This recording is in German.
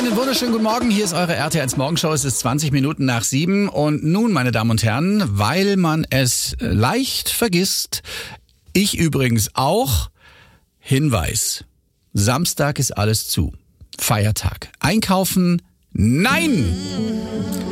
Einen wunderschönen guten Morgen. Hier ist eure RTL Morgenshow. Es ist 20 Minuten nach 7. Und nun, meine Damen und Herren, weil man es leicht vergisst, ich übrigens auch, Hinweis. Samstag ist alles zu. Feiertag. Einkaufen? Nein!